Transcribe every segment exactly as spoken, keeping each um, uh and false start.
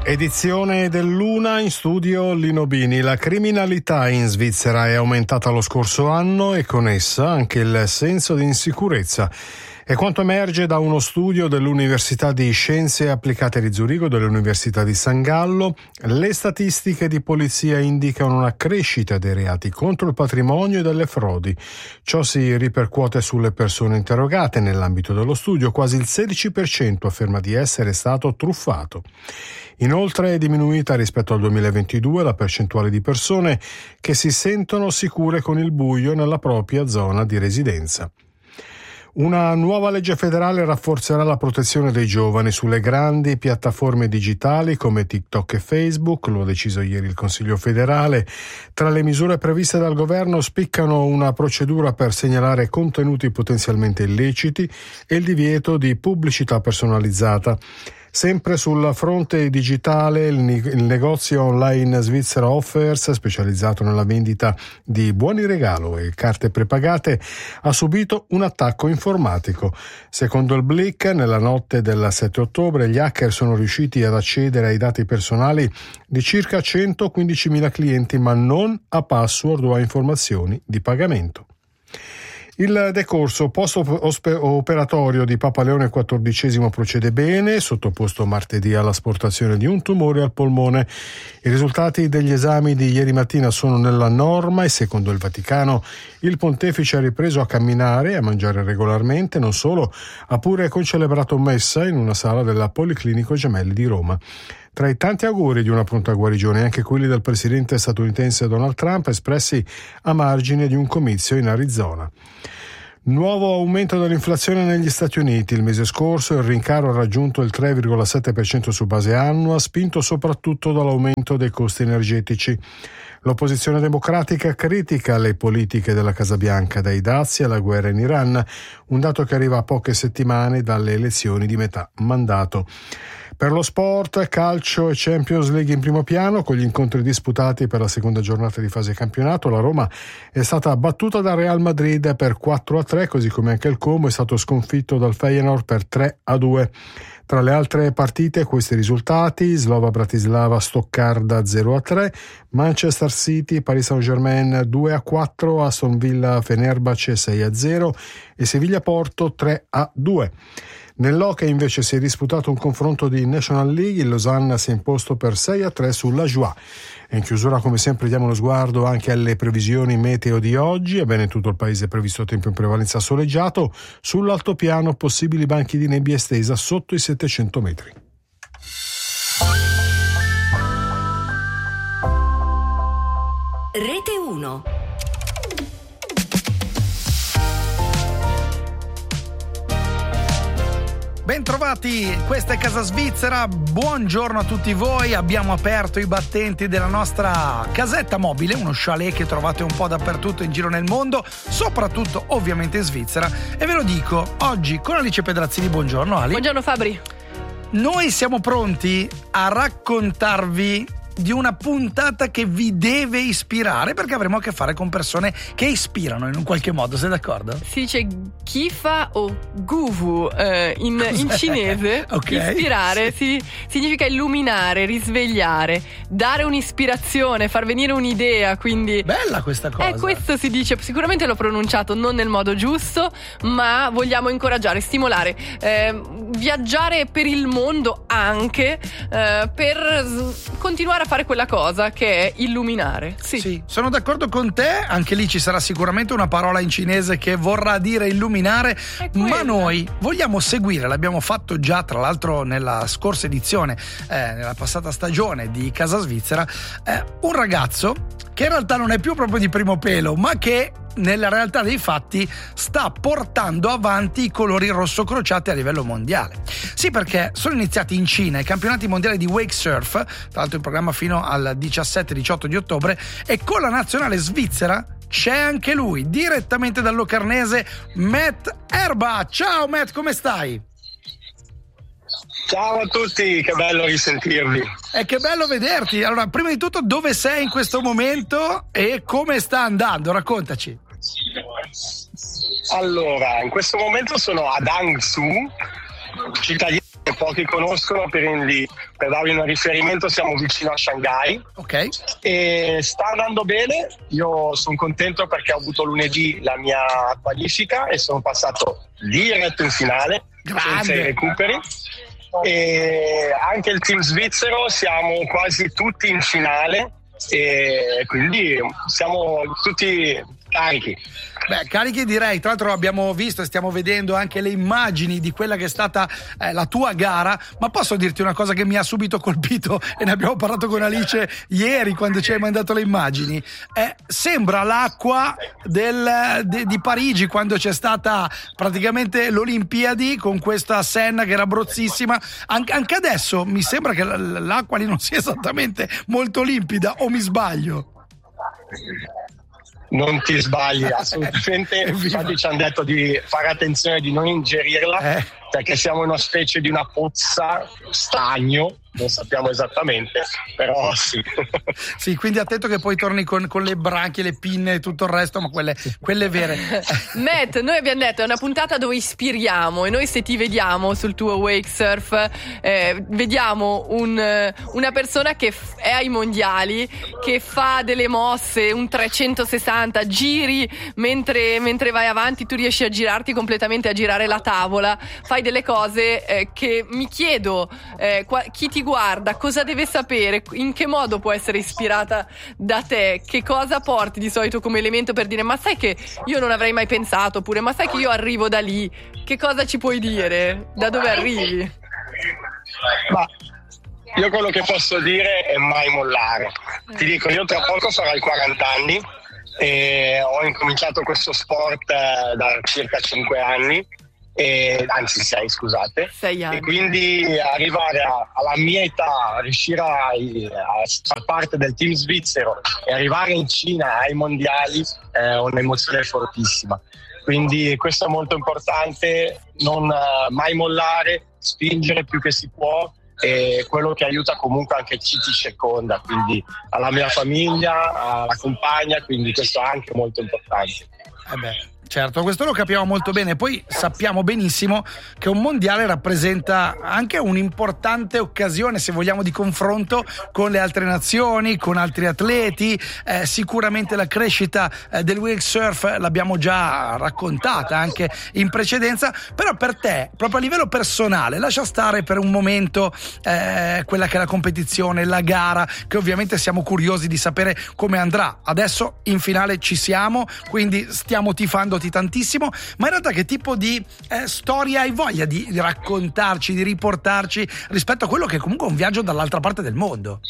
Edizione dell'una, in studio Lino Bini. La criminalità in Svizzera è aumentata lo scorso anno e con essa anche il senso di insicurezza. È quanto emerge da uno studio dell'Università di Scienze Applicate di Zurigo e dell'Università di San Gallo. Le statistiche di polizia indicano una crescita dei reati contro il patrimonio e delle frodi. Ciò si ripercuote sulle persone interrogate. Nell'ambito dello studio quasi il sedici per cento afferma di essere stato truffato. Inoltre è diminuita rispetto al duemilaventidue la percentuale di persone che si sentono sicure con il buio nella propria zona di residenza. Una nuova legge federale rafforzerà la protezione dei giovani sulle grandi piattaforme digitali come TikTok e Facebook, lo ha deciso ieri il Consiglio federale. Tra le misure previste dal governo spiccano una procedura per segnalare contenuti potenzialmente illeciti e il divieto di pubblicità personalizzata. Sempre sul fronte digitale, il negozio online Svizzera Offers, specializzato nella vendita di buoni regalo e carte prepagate, ha subito un attacco informatico. Secondo il Blick, nella notte del sette ottobre, gli hacker sono riusciti ad accedere ai dati personali di circa centoquindicimila clienti, ma non a password o a informazioni di pagamento. Il decorso post-operatorio di Papa Leone quattordicesimo procede bene, sottoposto martedì all'asportazione di un tumore al polmone. I risultati degli esami di ieri mattina sono nella norma e secondo il Vaticano il pontefice ha ripreso a camminare e a mangiare regolarmente, non solo, ha pure concelebrato messa in una sala della Policlinico Gemelli di Roma. Tra i tanti auguri di una pronta guarigione anche quelli del presidente statunitense Donald Trump, espressi a margine di un comizio in Arizona. Nuovo aumento dell'inflazione negli Stati Uniti. Il mese scorso il rincaro ha raggiunto il tre virgola sette per cento su base annua, spinto soprattutto dall'aumento dei costi energetici. L'opposizione democratica critica le politiche della Casa Bianca, dai dazi alla guerra in Iran, un dato che arriva a poche settimane dalle elezioni di metà mandato. Per lo sport, calcio e Champions League in primo piano, con gli incontri disputati per la seconda giornata di fase campionato. La Roma è stata battuta dal Real Madrid per quattro a tre, così come anche il Como è stato sconfitto dal Feyenoord per tre a due. Tra le altre partite questi risultati: Slova Bratislava Stoccarda zero a tre, Manchester City Paris Saint-Germain due a quattro, Aston Villa Fenerbahce sei a zero e Sevilla Porto tre a due. Nell'hockey invece si è disputato un confronto di National League, il Lausanne si è imposto per sei a tre sulla Joie. E in chiusura come sempre diamo uno sguardo anche alle previsioni meteo di oggi. Ebbene, tutto il paese è previsto tempo in prevalenza soleggiato, sull'altopiano possibili banchi di nebbia estesa sotto i settecento metri. Rete uno. Bentrovati, questa è Casa Svizzera, buongiorno a tutti voi. Abbiamo aperto i battenti della nostra casetta mobile, uno chalet che trovate un po' dappertutto in giro nel mondo, soprattutto ovviamente in Svizzera, e ve lo dico oggi con Alice Pedrazzini. Buongiorno Ali. Buongiorno Fabri. Noi siamo pronti a raccontarvi di una puntata che vi deve ispirare, perché avremo a che fare con persone che ispirano in un qualche modo, sei d'accordo? Si dice Kifa o Guvu eh, in, in cinese. Okay, ispirare sì. si, significa illuminare, risvegliare, dare un'ispirazione, far venire un'idea, quindi bella questa cosa. Eh, questo si dice, sicuramente l'ho pronunciato non nel modo giusto, ma vogliamo incoraggiare, stimolare, eh, viaggiare per il mondo anche eh, per continuare a fare quella cosa che è illuminare. Sì. Sì, sono d'accordo con te. Anche lì ci sarà sicuramente una parola in cinese che vorrà dire illuminare, ma noi vogliamo seguire, l'abbiamo fatto già tra l'altro nella scorsa edizione, eh, nella passata stagione di Casa Svizzera, eh, un ragazzo che in realtà non è più proprio di primo pelo, ma che nella realtà dei fatti sta portando avanti i colori rosso crociati a livello mondiale. Sì, perché sono iniziati in Cina i campionati mondiali di wake surf, tra l'altro in programma fino al diciassette diciotto di ottobre, e con la nazionale svizzera c'è anche lui, direttamente dal Locarnese, Matt Erba. Ciao Matt, come stai? Ciao a tutti, che bello risentirvi. E che bello vederti. Allora, prima di tutto, dove sei in questo momento e come sta andando? Raccontaci. Allora, in questo momento sono ad Hangzhou, cittadina pochi conoscono, quindi per darvi un riferimento siamo vicino a Shanghai. Ok. E sta andando bene, io sono contento perché ho avuto lunedì la mia qualifica e sono passato diretto in finale, Grande. senza i recuperi. E anche il team svizzero siamo quasi tutti in finale e quindi siamo tutti carichi. Beh, carichi direi, tra l'altro abbiamo visto e stiamo vedendo anche le immagini di quella che è stata eh, la tua gara, ma posso dirti una cosa che mi ha subito colpito e ne abbiamo parlato con Alice ieri quando ci hai mandato le immagini, eh, sembra l'acqua del, de, di Parigi quando c'è stata praticamente l'Olimpiadi con questa Senna che era brozzissima, An- anche adesso mi sembra che l- l'acqua lì non sia esattamente molto limpida, o mi sbaglio? Non ti sbagli assolutamente, infatti ci hanno detto di fare attenzione di non ingerirla eh. perché siamo in una specie di una pozza, stagno, non sappiamo esattamente, però sì. Sì, quindi attento che poi torni con, con le branchie, le pinne e tutto il resto, ma quelle, quelle vere. Matt, noi abbiamo detto è una puntata dove ispiriamo e noi se ti vediamo sul tuo wake surf eh, vediamo un, una persona che f- è ai mondiali, che fa delle mosse, un trecentosessanta, giri mentre, mentre vai avanti, tu riesci a girarti completamente, a girare la tavola, fai delle cose eh, che mi chiedo eh, qua, chi ti guarda cosa deve sapere, in che modo può essere ispirata da te, che cosa porti di solito come elemento per dire ma sai che io non avrei mai pensato, oppure ma sai che io arrivo da lì, che cosa ci puoi dire, da dove arrivi? Ma io quello che posso dire è mai mollare. Ti dico, io tra poco farò i quaranta anni e ho incominciato questo sport eh, da circa cinque anni. E, anzi sei scusate sei anni. E quindi arrivare a, alla mia età, riuscire a, a far parte del team svizzero e arrivare in Cina ai mondiali è un'emozione fortissima, quindi questo è molto importante, non uh, mai mollare, spingere più che si può, e quello che aiuta comunque anche chi ti circonda, quindi alla mia famiglia, alla compagna, quindi questo è anche molto importante. Eh beh. Certo, questo lo capiamo molto bene. Poi sappiamo benissimo che un mondiale rappresenta anche un'importante occasione, se vogliamo, di confronto con le altre nazioni, con altri atleti. Eh, sicuramente la crescita eh, del wake surf l'abbiamo già raccontata anche in precedenza, però per te, proprio a livello personale, lascia stare per un momento eh, quella che è la competizione, la gara, che ovviamente siamo curiosi di sapere come andrà. Adesso in finale ci siamo, quindi stiamo tifando tantissimo, ma in realtà che tipo di eh, storia hai voglia di, di raccontarci, di riportarci rispetto a quello che è comunque un viaggio dall'altra parte del mondo?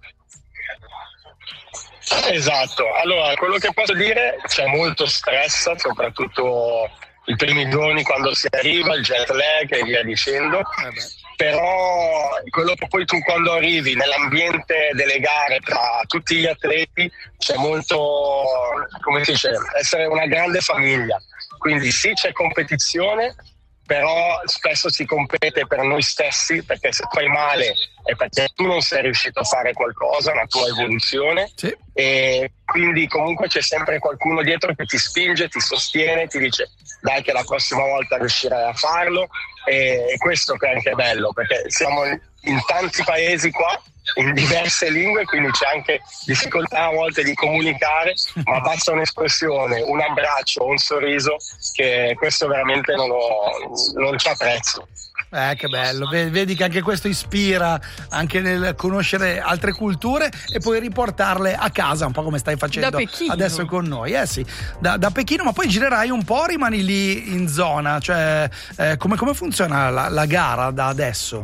Esatto, allora quello che posso dire, c'è molto stress, soprattutto i primi giorni quando si arriva, il jet lag e via dicendo, eh però quello che poi tu quando arrivi nell'ambiente delle gare tra tutti gli atleti c'è molto, come si dice, essere una grande famiglia, quindi sì c'è competizione, però spesso si compete per noi stessi, perché se fai male è perché tu non sei riuscito a fare qualcosa, una tua evoluzione, sì. E quindi comunque c'è sempre qualcuno dietro che ti spinge, ti sostiene, ti dice dai che la prossima volta riuscirai a farlo, e questo che è anche bello, perché siamo in tanti paesi qua, in diverse lingue, quindi c'è anche difficoltà a volte di comunicare, ma basta un'espressione, un abbraccio, un sorriso, che questo veramente non, ho, non c'ha prezzo. Eh, che bello, vedi che anche questo ispira anche nel conoscere altre culture e poi riportarle a casa, un po' come stai facendo adesso con noi. Eh sì, da, da Pechino, ma poi girerai un po', rimani lì in zona, cioè eh, come, come funziona la, la gara da adesso?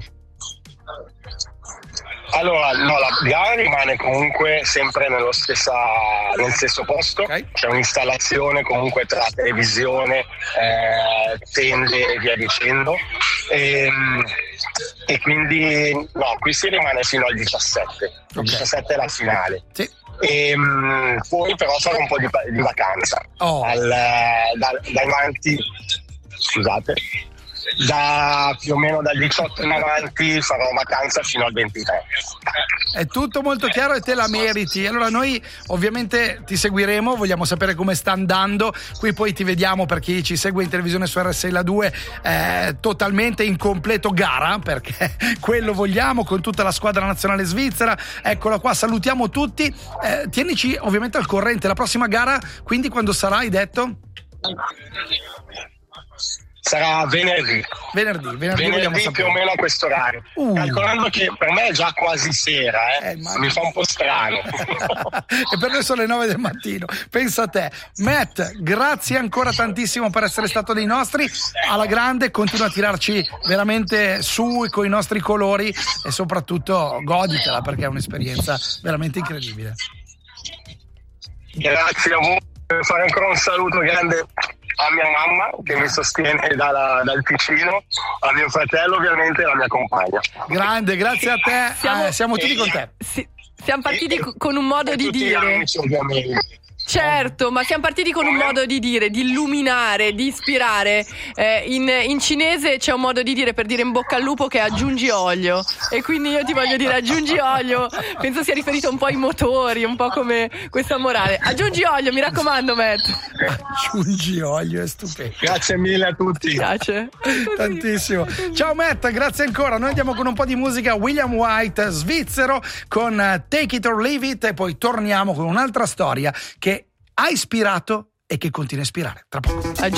Allora, no, la gara rimane comunque sempre nello stessa, nel stesso posto, okay. C'è un'installazione comunque tra televisione, eh, tende e via dicendo, e, e quindi no, qui si rimane fino al diciassette, il okay. diciassette è la finale. Sì. E, mh, poi però farò un po' di, di vacanza, oh. Al, da, dai avanti, scusate. da più o meno dal diciotto in avanti farò vacanza fino al ventitré. È tutto molto chiaro e te la meriti. Allora noi ovviamente ti seguiremo, vogliamo sapere come sta andando. Qui poi ti vediamo, per chi ci segue in televisione su R S L due, eh, totalmente in completo gara, perché quello vogliamo, con tutta la squadra nazionale svizzera. Eccola qua, salutiamo tutti. Eh, tienici ovviamente al corrente. La prossima gara, quindi, quando sarà, hai detto? Sarà venerdì. Venerdì, venerdì, venerdì più o meno a questo orario. Uh. Calcolando che per me è già quasi sera, eh. Eh, mi fa un po' strano. E per noi sono le nove del mattino. Pensa a te. Matt, grazie ancora tantissimo per essere stato dei nostri. Alla grande, continua a tirarci veramente su con i nostri colori e soprattutto goditela, perché è un'esperienza veramente incredibile. Grazie a voi. Per fare ancora un saluto grande a mia mamma che mi sostiene dalla, dal Ticino, a mio fratello ovviamente e alla mia compagna. Grande, grazie a te, siamo, eh, siamo tutti con te. Sì, siamo partiti e, con un modo di dire. Amici, ovviamente. Certo, ma siamo partiti con un modo di dire, di illuminare, di ispirare. Eh, in, in cinese c'è un modo di dire per dire in bocca al lupo che è aggiungi olio. E quindi io ti voglio dire aggiungi olio. Penso sia riferito un po' ai motori, un po' come questa morale. Aggiungi olio, mi raccomando, Matt. Aggiungi olio, è stupendo. Grazie mille a tutti. Grazie. Tantissimo. Ciao Matt, grazie ancora. Noi andiamo con un po' di musica. William White, svizzero, con Take It or Leave It, e poi torniamo con un'altra storia che ha ispirato e che continua a ispirare. Tra poco.